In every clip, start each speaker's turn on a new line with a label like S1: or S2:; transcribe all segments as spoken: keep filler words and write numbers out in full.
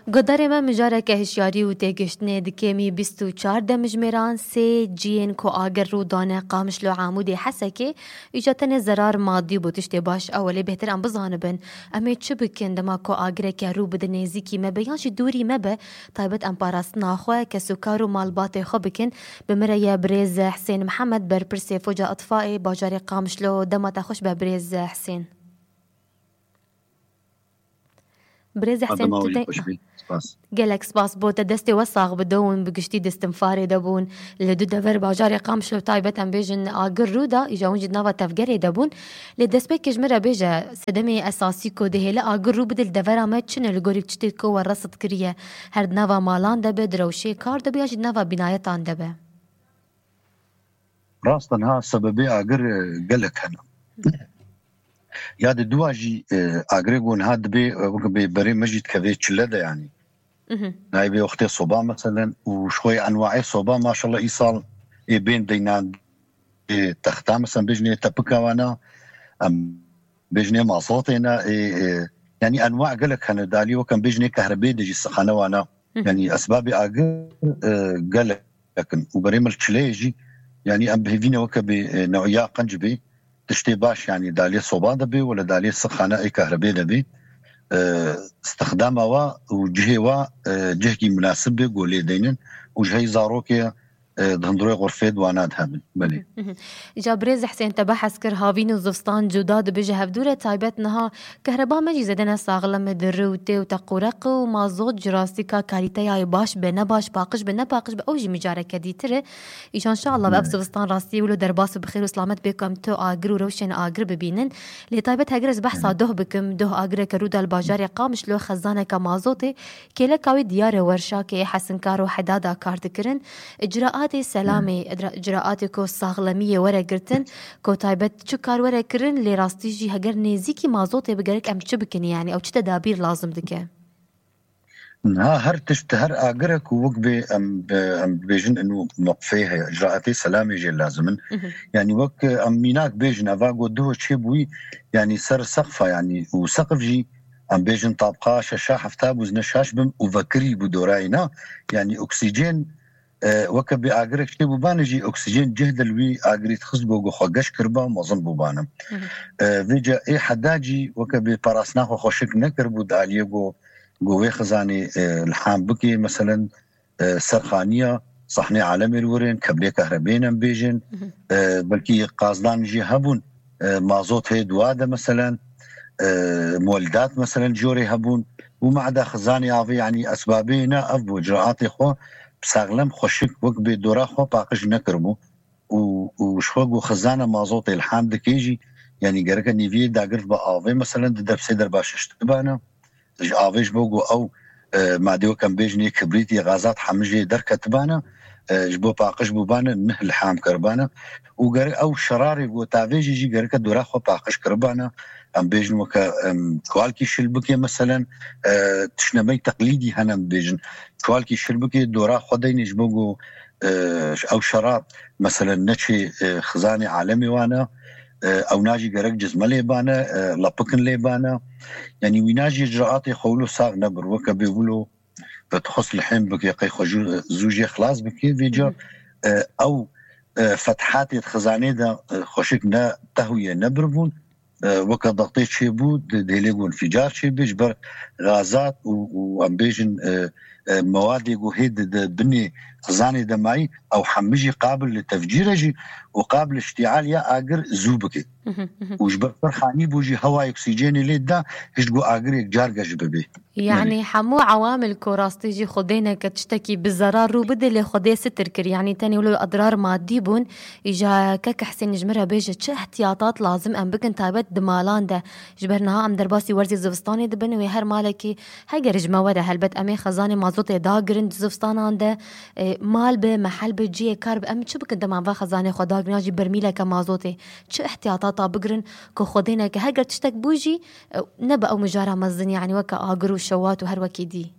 S1: قدر ما مجارك هشياري وتيجشتني دكيمي بستو چار دمجمران سي جين كو آگر رو دانه قامش لو عامودي حسكي إجاتني زرار مادي بوتشتي باش أولي بهتر أم بزانبن أمي چو بكن دما كو آگرك رو بدنيزيكي ما بيانش دوري ما به طيبت أم باراستنا خواه كسوكارو مالباتي خو بكن بمريا بريز حسين محمد برپرسي فوجا أطفائي باجاري قامش لو دما تخوش ببريز حسين بريز حسين تدين قالك سباس بوتا دستي وصاغ بدون بقشتي دستنفاري دبون لدو دفر باجاري قامش لو تايبتن بيجن آقر رودا يجاون جد نافا تفقري دبون لدست بيك جمرة بيجا سدمي أساسي كو دهيلا آقر رو بدل دفر ما تشن الگوري بچتي كو ورصد كريه هرد نافا مالان دبه دروشي كار دبه جد نافا بنايتان دبه
S2: راستن ها سببي آقر قلك هنا ياد دواجي آقريقون هاد بي بي بري مجد كذي تشلده يعني نايبي وقتي صوبا مثلا وشوي انواعي صوبا ما شاء الله ايصال بين دينان تختار مثلا بجني تبكا وانا بجني مع صوتنا يعني انواع قالك انا دالي وكان بجني كهربي دجي السخانه وانا يعني اسبابي اقل قالك لكن وبريم التشليجي يعني ام بهفينا وكبي نوعيه قنجبي تشتي باش يعني دالي صوبا دبي ولا دالي السخانه اي كهربي دبي استخدامها وجهه جهه مناسبه قولي دينن وجهه زاروكي دهندروي غرفه دوانات هامن بلي
S1: جابريز حسين تبحث كر هافين وزفستان جداد بجهه بدوره تايبتنها كهرباء مجي زدنا ساغلم دروتي وتقورق ومازوت جراستيكا كاريتاي باش بنا باش باقش بنا باقش باوجي مجارك ديتره ايش ان شاء الله باب زفستان راستي ولو درباس بخير وسلامت بكم تو اجر وروشن اجر ببينن لي تايبت هجرز بحثا ده بكم ده اجر كرودا الباجاري قامش لو خزانه كمازوتي كيلا كاوي ديار ورشا كي حسن كارو حدادا كارت كرن اجراءات سلامي اجراءات كو ساغلميه ورا قرتن كو تايبت شو كار ورا كرن لي راستيجي هجر نيزيكي مازوتي بقرك ام تشبكن يعني او تدابير لازم دكه
S2: ها هر تشتهر اجرك وقبي ام ام بيجن انه موقفيها اجراءات سلامي جي لازم يعني وك ام ميناك بيجن فاغو دو تشيبوي يعني سر سقفه يعني وسقف جي ام بيجن طابقه شاشه حفتاب وزنشاش بم وفكري بدوراينا يعني اكسجين أه وكبي اجرك شي بوبانجي اكسجين جهد الوي اجريت خصبو خوغش كربا مظن بوبانم أه فيجا اي حداجي وكبي براسنا خوشك نكربو داليغو قوي خزاني أه الحام بكي مثلا أه سرخانيه صحني عالمي الورين كبلي كهربين بيجن أه بلكي قازلان جي هبون أه مازوت هي دواده مثلا أه مولدات مثلا جوري هبون ومع دا خزاني عافي يعني اسبابينا افو اجراءاتي خو بساغلم خوشك وك بدورا خو باقش نكرمو وشوغو خزانه مازوت الحام دكيجي يعني جرك نيفي داغر باافي مثلا دبسي درباش اشتبانا افيش بوغو او ما ديو كان بيجني كبريتي غازات حمجي دركتبانا جبو باقش بوبانا نه الحام كربانا وغير او شراري جو تافيجي جي جرك دورا خو باقش كربانا ام بيجن وك كوالكي شلبكي مثلا تشنمي تقليدي هنا بيجن كوالكي شلبكي دورا خدين جبوغو او شراب مثلا نشي خزاني عالمي وانا او ناجي جرك جزمه ليبانا لابكن ليبانا يعني ويناجي اجراءاتي خولو ساغ نبر وك بيقولوا بتخص الحين بكي قي خجو زوجي خلاص بكي فيجا او فتحات خزاني دا خوشكنا تهويه نبربون وك ضغطيت شيبو ديليغو انفجار شي بيجبر غازات وامبيجن مواد يهيد بني خزاني دمائي او حمجي قابل للتفجير وقابل اشتعال يا اجر زوبكي وجبر فرخاني بوجي هواء اكسجيني ليدا هجو اجر جارجج ببي
S1: يعني حمو عوامل كوراستيجي خدينا كتشتكي بالضرر رو بدل خدي ستر كر يعني تاني ولو اضرار مادي بون اجا كك حسين جمرها بيجه شو احتياطات لازم ام بكن تايبت دمالان ده جبرناها ام درباسي ورزي زفستاني دبن وهر مالكي هاجر جما ورا هلبت امي خزاني مازوت داغرن زفستان عنده مال به محل بجي كارب ام شو بكن دم عم خزاني خدا ناجي برميله كمازوتي شو احتياطات بقرن كو خدينا كهاجر تشتك بوجي نبا او مجارة مزن يعني وكا اغرو شوات وهر وكي دي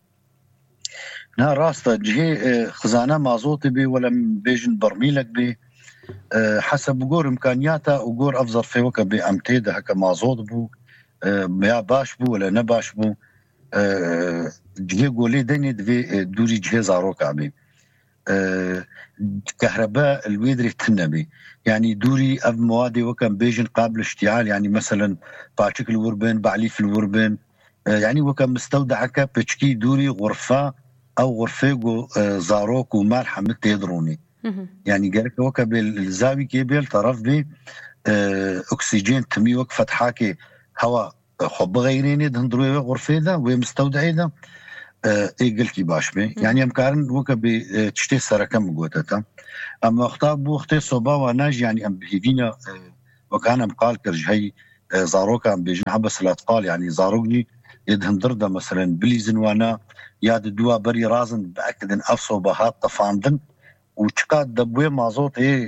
S2: نا راستا جهي خزانة مازوتي بي ولم بيجن برميلك بي حسب وقور امكانياتا وقور افضل في وكا بي امتيدا هكا مازوت بو يا باش بو ولا نباش بو جهه قولي دني دفي دوري جهه زاروك عبي أه كهرباء الويدري تنبي يعني دوري أب موادي وكان بيجن قابل اشتعال يعني مثلا باتشك الوربن بعليف الوربن أه يعني وكان مستودعك بتشكي دوري غرفة أو غرفة أه زاروك ومال حمد تيدروني يعني قالك وكا بالزاوي كيبيل طرف بي أه أكسجين تمي وك فتحاكي هواء خب غيريني دهندروي غرفة ده ومستودعي ده اي قلتي باش بي يعني امكارن وكا بتشتي سركم قوتتا اما اختاب بو اختي صوبا وناج يعني ام بهيفينا وكان مقال كرجهي زاروكا ام بيجن حبس الاطفال يعني زاروجني يدهن درده مثلا بليزن وانا ياد دوا بري رازن باكد ان افصو بهات طفاندن وشقاد دبوي مازوت اي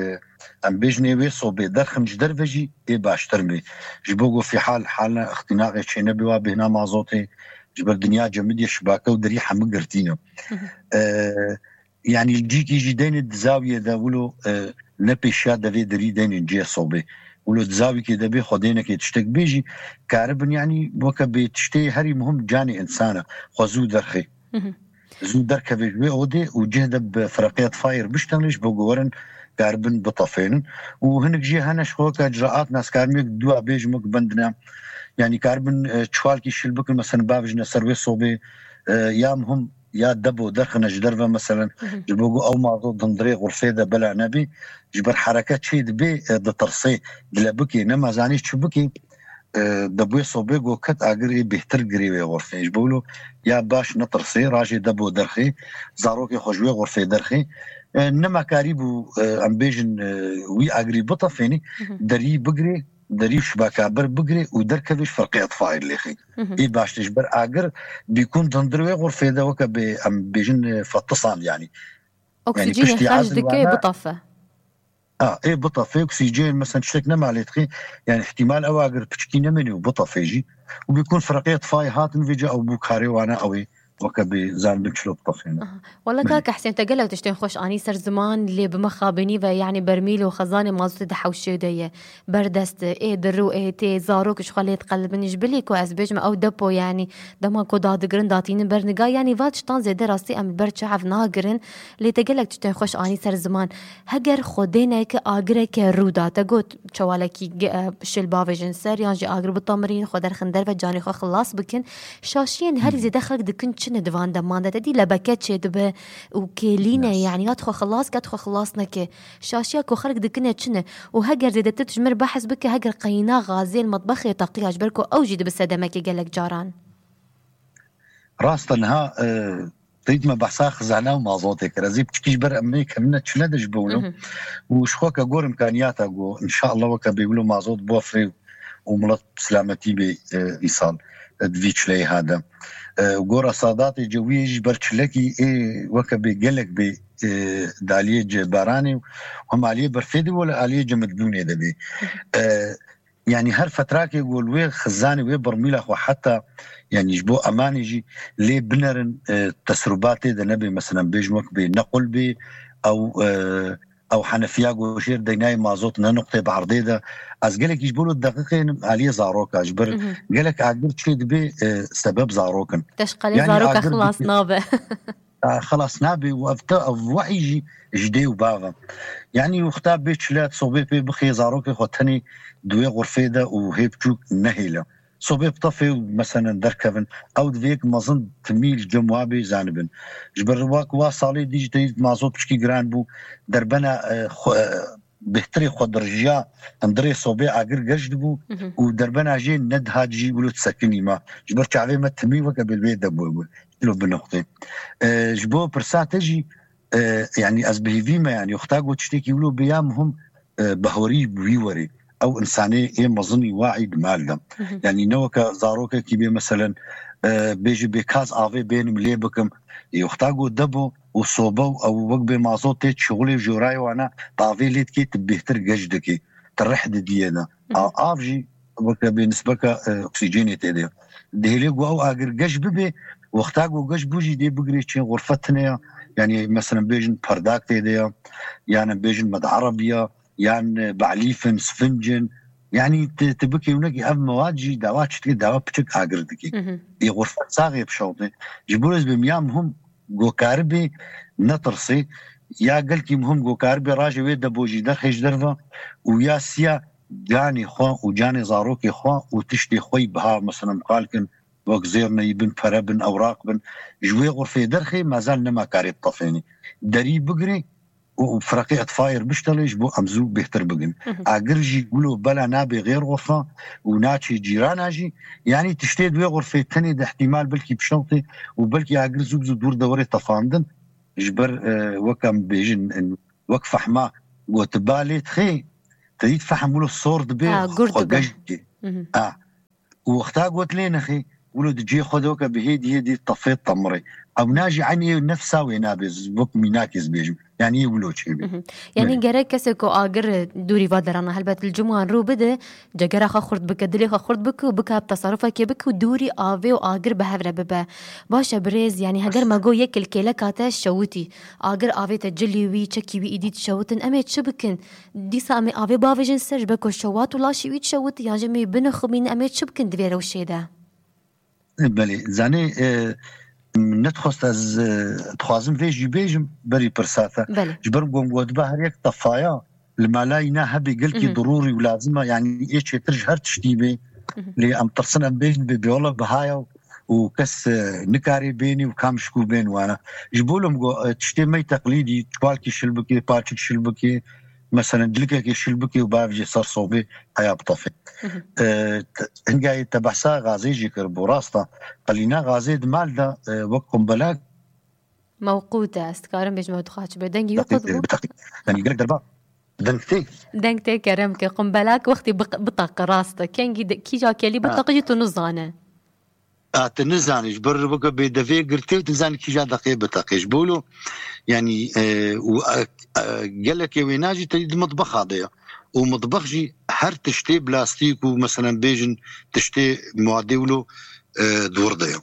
S2: ام بيجني ويصو بدرخم جدر فجي اي باش ترمي جبوغو في حال حالنا اختناقي شينبي وابهنا مازوتي جبر دنيا جمدية شباكة ودريحة مقرتينه آه يعني الجيك يجي دين الزاوية دا ولو آه نبي شادة في دري دين الجيه صوبي ولو الزاوية كده بي خدينك تشتك بيجي كاربن يعني وكا بتشتي هري مهم جاني إنسانة خزو درخي زو دركة بيجوي أودي وجهد بفرقية فاير بشتغلش بقورن كاربن بطفين وهنك جي هنش خوك إجراءات ناس كارميك دوا بيج مك بندنا يعني كاربن تشوالكي شلبك مثلا بابجنا سروي صوبي يام هم يا دبو درخنا جدربه مثلا جبوغو او موضوع دندري غرفه ده بلا نبي جبر حركات شي دبي د ترسي دلبكي نما زانيش تشبكي دبوي صوبيغو كت اجري بهتر غريوي غرفه جبولو يا باش نطرسي راجي دبو درخي زاروكي خوجوي غرفه درخي نما كاريبو ام بيجن وي اجري بطفيني دري بقري دري شباكه بر بقري ودركبش فرقي اطفاء اللي خي اي باش تجبر اجر بيكون دندروي غرفه ده وك ام بيجن فتصال يعني
S1: اكسجين يعني خارج دكي بطفه
S2: اه ايه بطفه اكسجين مثلا شكنا مالتخي يعني احتمال اواجر بتشكينا مني وبطفه يجي وبيكون فرقي اطفاء هاتن فيجا او بوكاري وانا قوي وكبي زان بنشلو بطفينا
S1: أه. والله كاك حسين تقلو تشتين خوش اني سر زمان اللي بمخابني يعني برميل وخزانه مازوت دحوشه ديه بردست ايه درو ايه تي زاروك شغله تقلبني جبلي كو اسبج او دبو يعني دما كو داد جرن داتين برنقا يعني فات شطان زي دراسي ام برد شعف ناقرن اللي تقلك تشتين خوش اني سر زمان هجر خدينك اجرك رودا تقوت شوالكي شل بافيجن سر يعني اجر بالتمرين خدر خندر فجاني خو خلاص بكن شاشين هل زي دخلك دكن ندفان دمانده تدي لبكت شدبه وكيلينا يعني يدخل خلاص كدخل خلاصنا كي شاشيا كو خرج دكنه تشنه وهجر زيد تتجمر بحث بك هجر قينا غازي المطبخ يطقيها جبركو اوجد بالسدمه كي قالك جاران
S2: راستنها أه تريد ما بحثا خزعنا ومازوتك رزيب تشكيش بر امريكا منها تشلدش بولو وشخوك اقول امكانياتها اقول ان شاء الله وكا بيقولوا مازوت بوفري وملط بسلامتي بإيصال دفيتش لي هذا وقورا صاداتي جوية جبرتش لكي إيه وكا بيقلك بي إيه دالية باراني وهم عليه برفيدي ولا عليه جمدوني ده بي آه يعني هر فتراك يقول وي خزاني وي برميلة وحتى يعني جبو أماني جي ليه بنرن آه تسرباتي ده نبي مثلا بيجمك بنقل بي أو آه او حنفياق وشير ديناي مازوت نقطه بعرضي ده از قالك يجبولوا الدقيقين عليه زاروك اجبر قالك اجبر شي دبي سبب زاروكن
S1: تشقلي يعني زاروك خلاص نابه
S2: خلاص نابي وافتا وعيجي جدي وباغا يعني وختاب بيتشلات صوبي بي بخي زاروك خوتني دوي غرفيده وهيبتوك نهيله صوبي بطفي مثلا دركبن او دفيك مازن تميل جموابي زانبن جبر واك واصالي ديجيتي مازوت بشكي جران بو دربنا خو بهتري خدرجيا اندري صوبي اجر جدبو ودربنا جي ند هاجي ولو تسكني ما جبر تعبي ما تمي وك بالبيت دبو لو بنقطه جبو برساتجي يعني ازبهي فيما يعني اختاقو تشتكي ولو بيامهم بهوري بويوري او انساني ايه مظني واعي بمالهم يعني نوكا زاروكا كيبي مثلا آه بيجي بكاز افي بين مليبكم يختاقوا دبو وصوبو او وقبي مازوت تيت شغلي جوراي وانا طافي ليت كي تبهتر جدكي ترحد دينا افجي وكا بالنسبه آه اكسجيني تيدي دهليغو او اجر جش ببي واختاقوا جش بوجي دي بقري تشين غرفتنا يعني مثلا بيجن برداك تيدي يعني بيجن مد عربيه يعني بعليفن سفنجن يعني تبكي ونجي أب مواجي دعوات شتي دعوات بتشك عقردكي يغرفة صاغي بشوطي جبولز بميام هم جو كاربي نطرسي يا قلكي مهم جو كاربي راجي ويدا بوجي درخيش درفا ويا سيا جاني خوا وجاني زاروكي خوا وتشتي خوي بها مثلا قالكن وقت زيرنا يبن فربن أوراق بن جوي غرفة درخي ما زال نما كاري الطفيني دري بقري وفرقي أطفاير بشتلش بو أمزو بيهتر بقن أقرجي يقولوا بلا نابي غير غرفة وناتشي جيران هاجي يعني تشتيد وي غرفة تاني ده احتمال بلكي بشنطي وبلكي أقرزو بزو دور دوري تفاندن جبر اه وكم بيجن وك فحما وتبالي تخي تريد فحمولو الصور دبي
S1: آه
S2: خججي آه وقتها قلت لين أخي ولو تجي خذوك بهيدي هيدي طفيت طمري او ناجي عني نفسها وينابز بوك ميناكز بيجو يعني يولو شيء
S1: يعني جرى كسكو اجر دوري فادرنا هلبت الجمعه رو بده جرى خرد بك دلي خرد بك وبك بتصرفك بك ودوري افي واجر بهفره ببا باشه بريز يعني هجر ما جو يكل كيلكاته شوتي اجر افي تجلي وي تشكي وي ايدي تشوتن امي تشبكن دي سامي افي بافيجن سرج بكو شوات ولا شي وي تشوت يا جمي بنخمين امي تشبكن دبيرو الشيء ده
S2: بله زاني اه نتخص از تخوازم فيجي بيجم بري برساته جبرم قوم قود بحر يك طفايا المالاينا هبي قلكي ضروري ولازمه يعني ايش ترج هر تشتيبي لي ام ترسنا بيجن بيولا بهايا وكس نكاري بيني وكامشكو بين وانا جبولهم تشتي مي تقليدي تشوالكي شلبكي باتشك شلبكي مثلا دلكي شلبكي وبافجي صار صوبي حياه بطفي أه هنجاي تبحثا غازي جيكر براستا قلينا غازي دمال دا أه وقم بلاك
S1: موقوتة استكارم بيجمع دخاتش بدنجي يقضبو
S2: يعني قلق دربا دنكتي
S1: دنكتي كرمك قم بلاك وقتي بطاق راستا كينجي كي جا كيلي بطاق جيتو نزانة
S2: اه تنزاني جبر بقى بدفي قرتي وتنزاني كي جا دقيق بطاق يجبولو يعني أه قال لك يا ويناجي تريد مطبخ هذا ومطبخ جي هر تشتي بلاستيك ومثلا بيجن تشتي معدولو أه دور ديو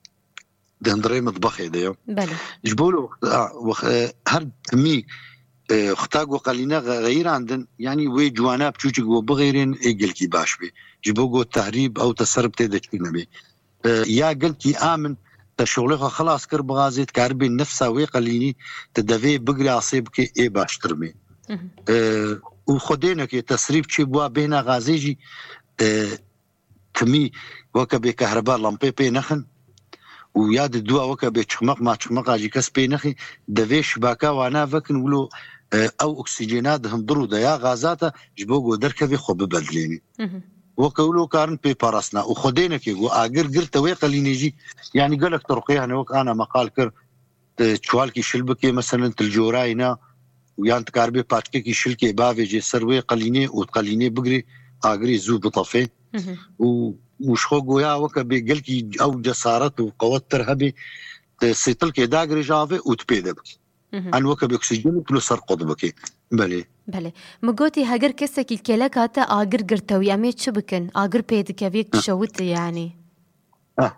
S2: دندري مطبخ ديو
S1: بله
S2: جبولو اه هر مي اه اختاقو قلينا غير عندن يعني وي جوانا بتشوشك وبغيرين ايقل كي باش بي جبوغو تهريب او تسرب تيدك نبي اه يا قلتي امن تشغلها خلاص كرب غازيت كاربي نفسها ويقليني تدفي بقري عصيبك اي باش ترمي أه وخدينك تسريب شي بوا بينا غازيجي أه تمي وكا بكهرباء لامبي بي نخن وياد الدواء وكا بيتشمق ما تشمق اجي كس بي نخي دفي شباكا وانا فكن ولو أه او اكسجينات هندرو ديا غازاتا جبوغو دركبي خو ببدليني وكولو كارن بي باراسنا وخدينك يقو اجر قرت ويقلي نيجي يعني قال لك ترقيه يعني وك انا مقال كر تشوالكي شلبكي مثلا تلجوراينا ويان تكاربي باتكي شلكي بافي جي سروي قليني وتقليني بقري اجري زو بطفي وشخو قويا وك بقلكي او جسارت وقوت ترهبي سيتلكي داغري جافي وتبيدك ان وك باكسجين كلو سر قطبكي بله
S1: بله مقوتي هاجر كسك الكلاك هاتا آجر قرتوي أميت شبكن آجر بيدك أبيك شوت يعني
S2: اه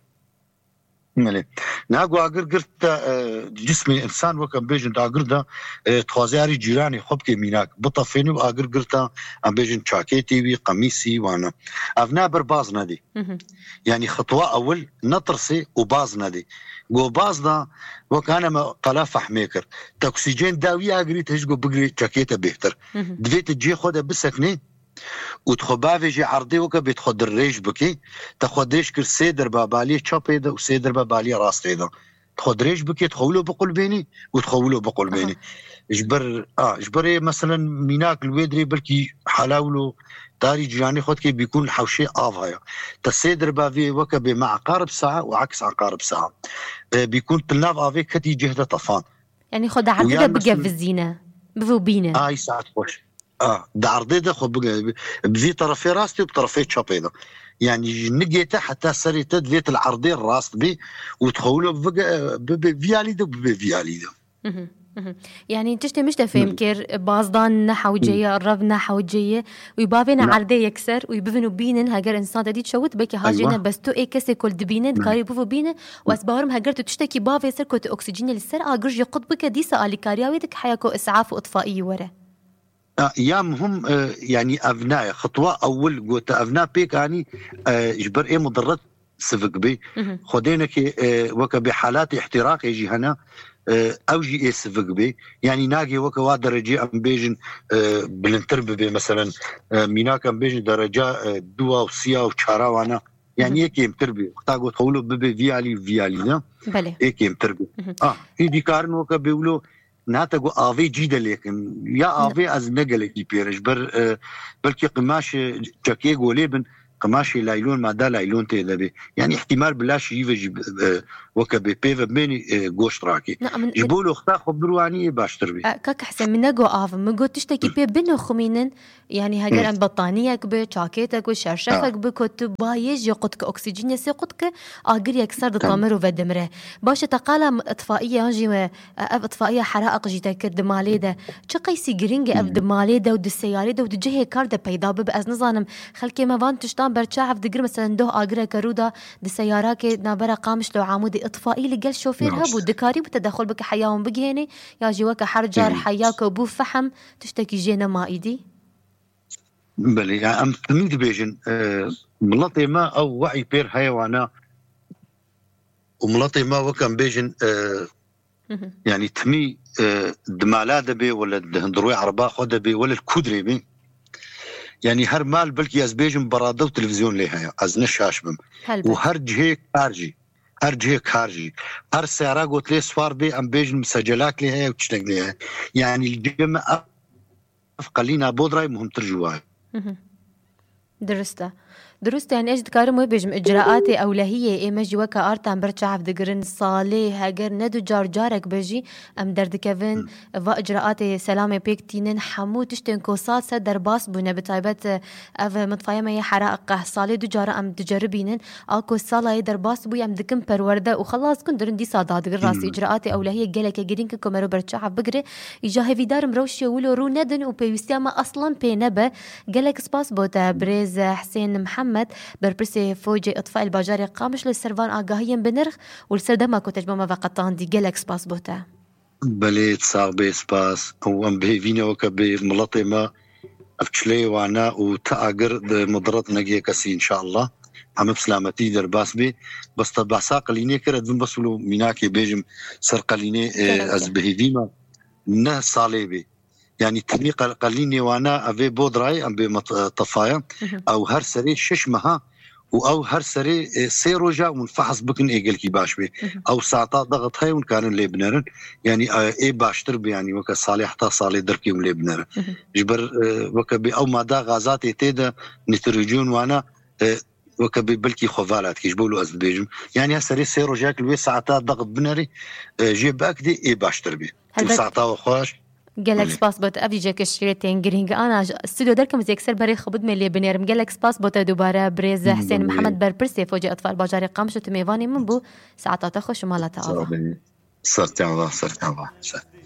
S2: ملي ناقو آجر قرت جسمي إنسان وكم بيجن آجر دا تخوازياري جيراني خبكي ميناك بطفيني وآجر قرتا أم بيجن شاكيتي وي قميصي وانا أفنا بربازنا دي يعني خطوة أول نطرسي وبازنا دي جو بازنا وكان قلافح ميكر تاكسيجين داوية أجري تهجو بقري شاكيتا بيهتر دفيت تجي خودها بسكني وتخبافي جي عرضي وكا بيتخد الريش بكي تخد ريش كر سيدر بابالي شابي دا وسيدر بابالي راستي دا تخد ريش بكي تخولو بقول بيني وتخولو بقول بيني جبر اه جبر مثلا ميناك الويدري بلكي حلاولو تاري جيراني خود كي بيكون حوشي آف هايا تسيدر بافي وكا مع عقارب ساعة وعكس عقارب ساعة آه بيكون تلناف آفي كتي جهة طفان
S1: يعني خد عرضي بقى في الزينة بفو بينا
S2: آه يساعد خوش اه ده عرضي ده خب بذي طرفي راستي وبطرفي شابي ده يعني نجيته حتى سريت ذيت العرضي الراس بي وتخوله بفيالي ده بفيالي ده
S1: يعني تشتي مش تفهم كير بازدان نحو جيه الرف نحو جيه ويبافينا عرضي يكسر ويبفنوا بينن هاجر انسان دي تشوت بكي هاجينا أيوة. بس تو اي كسي كل دبينن كاري بوفو بينن واسبارم هاجر تشتكي بافي سر كوت اكسجين للسر اجر يقط بك دي سالي كارياويدك حياكو اسعاف واطفائي ورا
S2: ايام هم يعني ابناء خطوه اول قلت ابناء بيك يعني جبر ايه مضرات سفك بي خدينك وك بحالات احتراق يجي هنا او جي اي سفك بي يعني ناقي وك وا درجه ام بيجن بلنترب بي مثلا ميناك ام بيجن درجه دوا وسيا وشارا وانا يعني هيك يمتربي تاقو تقولوا ببي فيالي فيالي
S1: بله
S2: هيك يمتربي اه دي كارن وك بيقولوا ناتقو آوی جیده لیکن یا آوی از نگلکی پیرش بر بلکه قماش جاکی گولی بن قماش لایلون ماده لایلون تیده بی يعني احتمال بلاش يجي وكبي بيف بيني جوش راكي جبولو اختا خبرواني باشتر بي
S1: كاك حسن من نجو آف من قلت تشتكي بي بينو خمينن يعني هاجر أن بطانيك بي شاكيتك وشرشفك بي كتب بايج يقطك أكسجين يسيقطك آجر يكسر دطامر وفدمره باش تقال إطفائية هنجي إطفائية حرائق جيتا كرد مالي ده شقي سيجرينج أفد مالي ده ود السيارة ده ود جهة كارد بيدا بأز نظام خلكي ما فان تشتان برشاف دقر مثلا ده آجر كرودا السيارات نابرة قامش لو عمودي إطفائي لقال شوفير هبو دكاري بتدخل بك حياهم بقيني يا جواك حرجار حياك وبو فحم تشتكي جينا ما إيدي
S2: بلي يعني أم تميد بيجن أه ملطي ما أو وعي بير حيوانا وملطي ما وكان بيجن أه يعني تمي أه دمالا دبي ولا دهندروي عربا خود دبي ولا الكودري بي يعني هر مال بلكي از بيجن برادة وتلفزيون ليها از نشاش بم وهر جهة كارجي هر جهة كارجي هر سيارة قلت لي سوار بي ام بيجن مسجلات ليها وتشتغل ليها يعني الجمع قلينا بودراي مهم ترجواها
S1: درسته درست يعني ايش دكارم وبيجم اجراءات اولهيه اي مجي وكا ارتان برچاف دگرن صالح هاگر ندو جار جارك بجي ام درد كفن و اجراءات سلامه بيكتينن حمو تشتن كوسات صدر باس بونه بتايبت اف مطفايه ما حرائق صالح دو جار ام تجربينن اكو صاله در باس بو ام دكم پرورده وخلاص كن درن دي صادا دگر راسي اجراءات اولهيه گلك گرين كمرو برچاف بگره اجاه ويدار مروشي ولو رو ندن و بيوستيما اصلا بينبه گلك سپاس بوتا بريز حسين محمد محمد برپرسی فوج اطفاء الباجار قامش للسرفان آگاهیم بنرخ والسردما کو تجمع وقتان دی گلک سپاس بوتا
S2: بله تصاغ سپاس وام به وینا وکبه ملطمه افشلي وانا وتاجر مضرات نجيه كسي ان شاء الله عم بسلامتي در باس بي بس طبع ساق ليني كرد من بسلو ميناكي بيجم سرق ليني از بهديما نه صالبي يعني تنيق قليني وانا افي بودراي ام بطفايا او هر سري ششمها او هر سري سيروجا منفحص بكن ايجل كي باش بي او ساعتا ضغط هاي وكانوا اللي بنرن يعني اي باشتر بي يعني وك صالح تا صالح دركي اللي بنرن جبر وك بي او مادا غازات تيدا نيتروجين وانا وك بي بلكي خوفالات كي جبولو از بيجم يعني سري سيروجا كل ساعتا ضغط بنري جيب اكدي اي باشتر بي ساعتا وخاش
S1: جالكس باس بوت أبي جاك الشريتين جرينج أنا استوديو دركم زي كسر بري خبود ملي بنيرم جالكس باس بوت دوباره بريز حسين محمد بربرسي فوجي أطفال باجاري قامشو تميفاني من بو ساعات تخش ومالا تعرف
S2: صرت الله صرت الله